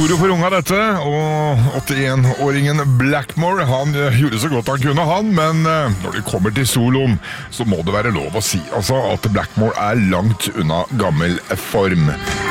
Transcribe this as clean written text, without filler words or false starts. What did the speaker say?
moro for unga dette, og 81-åringen Blackmore, han gjorde så godt han kunne men når det kommer til soloen, så må det være lov å si altså, at Blackmore langt unna gammel form.